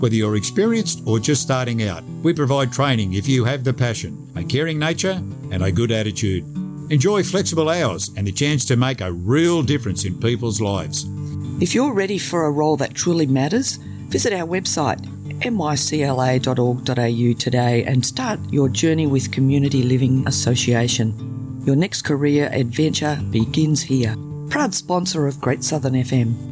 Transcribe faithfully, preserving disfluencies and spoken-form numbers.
Whether you're experienced or just starting out, we provide training if you have the passion, a caring nature and a good attitude. Enjoy flexible hours and the chance to make a real difference in people's lives. If you're ready for a role that truly matters, visit our website m y c l a dot org dot a u today and start your journey with Community Living Association. Your next career adventure begins here. Proud sponsor of Great Southern F M.